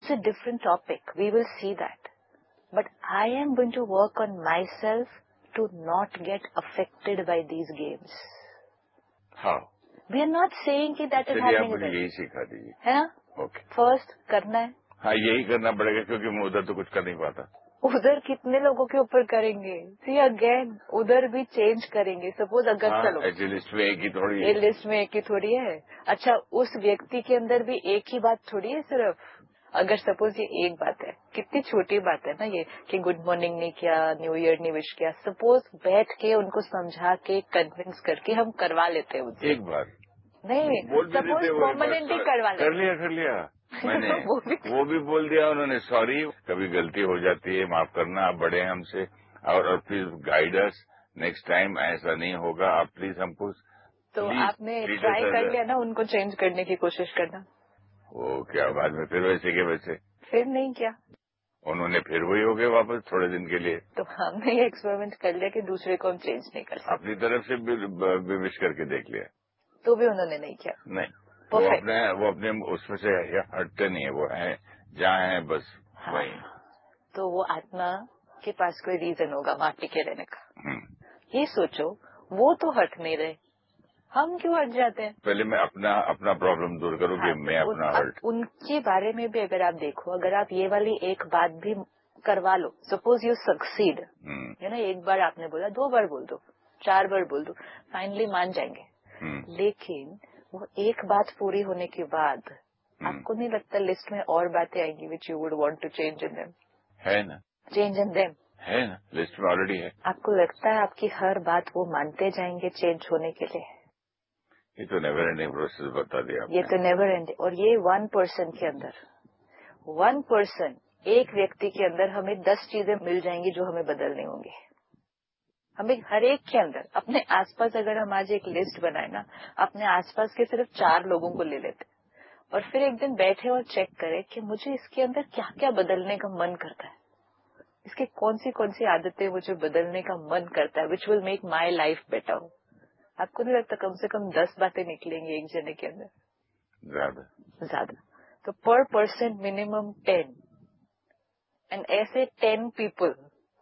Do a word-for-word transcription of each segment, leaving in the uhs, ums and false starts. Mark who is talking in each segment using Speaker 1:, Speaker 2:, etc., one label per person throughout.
Speaker 1: It's a different topic. We will see that. But I am going to work on myself to not get affected by these games.
Speaker 2: How?
Speaker 1: We are not saying कि that is
Speaker 2: चलिए आप
Speaker 1: happening.
Speaker 2: मुझे यही सिखा दीजिए,
Speaker 1: है ना?
Speaker 2: Okay.
Speaker 1: First करना है।
Speaker 2: हाँ, यही करना पड़ेगा क्योंकि मैं उधर तो कुछ कर नहीं पाता।
Speaker 1: उधर कितने लोगों के ऊपर करेंगे? सी अगेन उधर भी चेंज करेंगे। सपोज अगर
Speaker 2: हाँ,
Speaker 1: चलो
Speaker 2: ऐसी लिस्ट में एक ही थोड़ी है।
Speaker 1: ये लिस्ट में एक ही थोड़ी है। अच्छा, उस व्यक्ति के अंदर भी एक ही बात थोड़ी है सिर्फ। अगर सपोज ये एक बात है, कितनी छोटी बात है ना ये कि गुड मॉर्निंग नहीं किया, न्यू ईयर नहीं विश किया। सपोज बैठ के उनको समझा के कन्विंस करके हम करवा लेते हैं उनसे।
Speaker 2: एक बार
Speaker 1: नहीं, सपोज परमानेंटली करवा लेते।
Speaker 2: कर लिया कर लिया मैंने
Speaker 1: वो, भी
Speaker 2: वो भी बोल दिया उन्होंने, सॉरी कभी गलती हो जाती है, माफ करना, आप बड़े हैं हमसे, और, और please guide us, next time ऐसा नहीं होगा, आप प्लीज हमको।
Speaker 1: तो आपने ट्राई कर लिया ना उनको चेंज करने की कोशिश करना?
Speaker 2: वो क्या बाद में फिर वैसे के वैसे?
Speaker 1: फिर नहीं किया
Speaker 2: उन्होंने, फिर वही हो गए वापस थोड़े दिन के लिए।
Speaker 1: तो हमने ये एक्सपेरिमेंट कर लिया कि दूसरे को हम चेंज नहीं कर सकते।
Speaker 2: अपनी तरफ से भी विश करके देख लिया
Speaker 1: तो भी उन्होंने नहीं किया।
Speaker 2: नहीं, वो अपने वो अपने उसमें से हटते नहीं है, वो है जहाँ है बस
Speaker 1: हाँ,
Speaker 2: वही।
Speaker 1: तो वो आत्मा के पास कोई रीजन होगा वहाँ टिके रहने का। ये सोचो, वो तो हट नहीं रहे, हम क्यों हट जाते हैं?
Speaker 2: पहले मैं अपना अपना प्रॉब्लम दूर करूँ कि
Speaker 1: हाँ,
Speaker 2: मैं
Speaker 1: तो
Speaker 2: अपना हर्ट।
Speaker 1: उनके बारे में भी अगर आप देखो, अगर आप ये वाली एक बात भी करवा लो, सपोज यू सक्सीड, है ना, एक बार आपने बोला, दो बार बोल दो, चार बार बोल दो, फाइनली मान जाएंगे। लेकिन वो एक बात पूरी होने के बाद आपको नहीं लगता लिस्ट में और बातें आएंगी which you would want to change in them?
Speaker 2: है ना,
Speaker 1: चेंज इन देम
Speaker 2: है ना, लिस्ट में ऑलरेडी है।
Speaker 1: आपको लगता है आपकी हर बात वो मानते जाएंगे चेंज होने के लिए?
Speaker 2: ये तो नेवर एंडिंग प्रोसेस बता दिया आपने।
Speaker 1: ये तो नेवर एंडिंग, और ये वन पर्सन के अंदर, वन पर्सन, एक व्यक्ति के अंदर हमें दस चीजें मिल जाएंगी जो हमें बदलनी होंगी। हमें हर एक के अंदर, अपने आसपास, अगर हम आज एक लिस्ट बनाए ना, अपने आसपास के सिर्फ चार लोगों को ले लेते और फिर एक दिन बैठे और चेक करें कि मुझे इसके अंदर क्या क्या बदलने का मन करता है, इसकी कौन सी कौन सी आदतें मुझे बदलने का मन करता है which will make my life better. आपको नहीं लगता कम से कम दस बातें निकलेंगी एक जने के अंदर?
Speaker 2: ज्यादा
Speaker 1: ज्यादा। तो पर पर्सन मिनिमम टेन, एंड ऐसे टेन पीपल,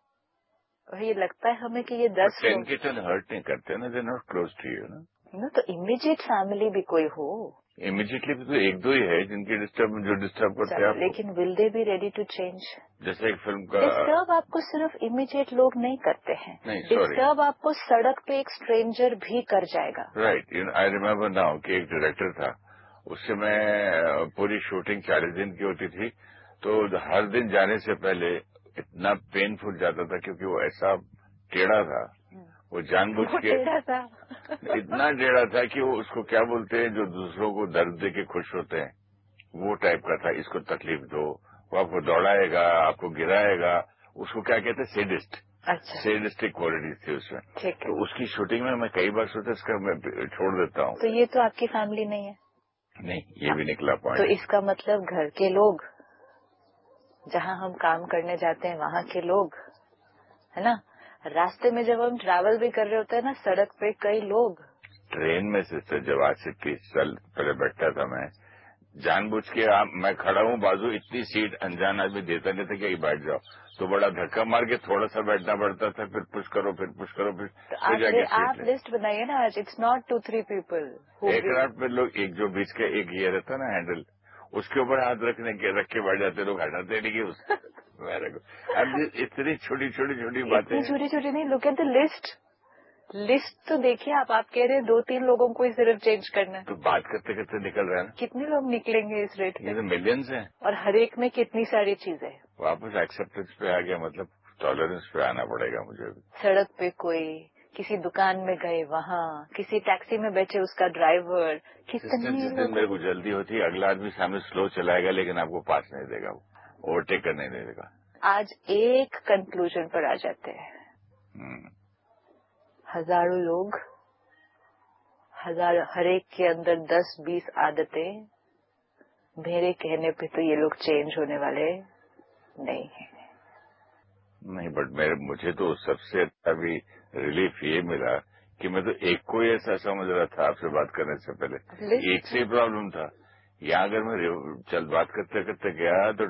Speaker 1: ये लगता है हमें कि ये दस
Speaker 2: टेन के टेन हर्ट नहीं करते ना, they not close to you ना।
Speaker 1: ना, तो इमीडिएट फैमिली भी कोई हो।
Speaker 2: इमीडिएटली भी तो एक दो ही है जिनकी डिस्टर्ब जो डिस्टर्ब करते हैं आपको।
Speaker 1: लेकिन will they be ready to change?
Speaker 2: जैसे एक फिल्म का
Speaker 1: डिस्टर्ब आपको सिर्फ इमीडिएट लोग नहीं करते हैं, डिस्टर्ब आपको सड़क पे एक स्ट्रेंजर भी कर जाएगा।
Speaker 2: राइट, आई रिमेम्बर नाउ कि एक डायरेक्टर था, उससे मैं पूरी शूटिंग चालीस दिन की होती थी, तो हर दिन जाने से पहले इतना पेनफुल जाता था क्योंकि वो ऐसा टेढ़ा था, वो जानबूझ के
Speaker 1: टेढ़ा था
Speaker 2: इतना टेढ़ा था कि वो उसको क्या बोलते हैं जो दूसरों को दर्द दे के खुश होते हैं, वो टाइप का था। इसको तकलीफ दो, वो आपको दौड़ाएगा, आपको गिराएगा, उसको क्या कहते हैं, सेडिस्ट।
Speaker 1: अच्छा,
Speaker 2: सेडिस्टिक क्वालिटीज थी उसमें।
Speaker 1: ठीक है।
Speaker 2: तो उसकी शूटिंग में मैं कई बार सोचा इसका मैं छोड़ देता हूँ।
Speaker 1: तो ये तो आपकी फैमिली नहीं है?
Speaker 2: नहीं, ये भी निकला पॉइंट।
Speaker 1: तो इसका मतलब घर के लोग, जहाँ हम काम करने जाते हैं वहाँ के लोग, है ना, रास्ते में जब हम ट्रैवल भी कर रहे होते हैं ना, सड़क पे कई लोग।
Speaker 2: ट्रेन में सिस्टर जब आज से तीस साल पहले बैठता था मैं, जानबूझ के आप, मैं खड़ा हूँ बाजू, इतनी सीट अनजान आदमी देता नहीं था कि बैठ जाओ, तो बड़ा धक्का मार के थोड़ा सा बैठना पड़ता था, फिर पुश करो, फिर पुश करो, फिर
Speaker 1: तो
Speaker 2: फिर
Speaker 1: आप,
Speaker 2: जाके
Speaker 1: आप
Speaker 2: सीट
Speaker 1: लिस्ट बनाइए ना आज, it's not to three people.
Speaker 2: एक रात में लोग, एक जो बीच का एक ये रहता ना हैंडल, उसके ऊपर हाथ रखने के रख के बैठ जाते, लोग हटाते नहीं कि उस मेरे को। अब इतनी छोटी छोटी छोटी बातें,
Speaker 1: इतनी छोटी छोटी नहीं, look at the list. List तो देखिए आप आप कह रहे हैं दो तीन लोगों को ही सिर्फ चेंज करना है,
Speaker 2: तो बात करते करते निकल रहा है ना।
Speaker 1: कितने लोग निकलेंगे इस रेट पे?
Speaker 2: ये तो मिलियंस हैं,
Speaker 1: और हर एक में कितनी सारी चीजें।
Speaker 2: वापस एक्सेप्टेंस पे आ गया, मतलब टॉलरेंस पे आना पड़ेगा मुझे भी।
Speaker 1: सड़क पे कोई, किसी दुकान में गए वहाँ, किसी टैक्सी में बैठे उसका ड्राइवर, कितने
Speaker 2: जिस दिन मेरे को जल्दी होती है, अगला आदमी सामने स्लो चलाएगा लेकिन आपको पास नहीं देगा, वो ओवरटेक करने नहीं देगा।
Speaker 1: आज एक कंक्लूजन पर आ जाते हैं, हजारों लोग, हजार, हर एक के अंदर दस बीस आदतें, मेरे कहने पे तो ये लोग चेंज होने वाले नहीं है।
Speaker 2: नहीं, बट मेरे मुझे तो सबसे अच्छा भी रिलीफ ये मिला कि मैं तो एक को ही ऐसा समझ रहा था आपसे बात करने से पहले, एक से ही प्रॉब्लम था। यहाँ अगर मैं चल बात करते करते गया तो